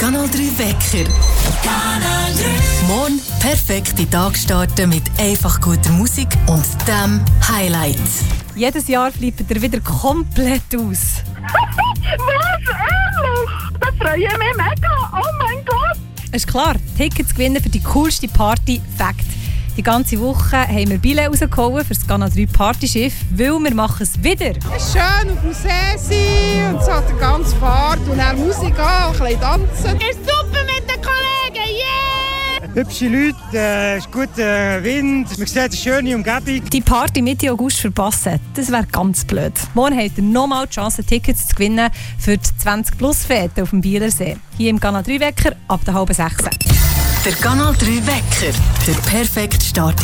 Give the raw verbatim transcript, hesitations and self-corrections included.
Kanal drei Wecker. Kanal drei. Morgen perfekte Tag starten mit einfach guter Musik und dem Highlight. Jedes Jahr flippt er wieder komplett aus. Was? Ehrlich? Das freue ich mich mega. Oh mein Gott. Ist klar, Tickets gewinnen für die coolste Party, Fakt. Die ganze Woche haben wir Billett rausgeholt für das Kanal drei Partyschiff, weil wir machen es wieder. Es ist schön auf dem See sein und so die ganze Fahrt und dann Musik an, ein bisschen tanzen. Ist super mit den Kollegen, yeah! Hübsche Leute, äh, ist guter Wind, man sieht eine schöne Umgebung. Die Party Mitte August verpassen, das wäre ganz blöd. Morgen habt ihr nochmal die Chance, Tickets zu gewinnen für die zwanzig Plus Fete auf dem Bielersee. Hier im Kanal drei Wecker ab der halben sechs. Der Kanal drei Wecker, der perfekte Start